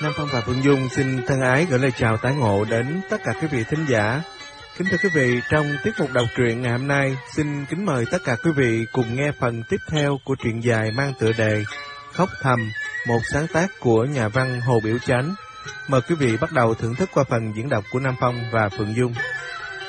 Nam Phong và Phương Dung xin thân ái gửi lời chào tái ngộ đến tất cả quý vị thính giả. Kính thưa quý vị, trong tiết mục đọc truyện ngày hôm nay, xin kính mời tất cả quý vị cùng nghe phần tiếp theo của truyện dài mang tựa đề Khóc Thầm, một sáng tác của nhà văn Hồ Biểu Chánh. Mời quý vị bắt đầu thưởng thức qua phần diễn đọc của Nam Phong và Phương Dung.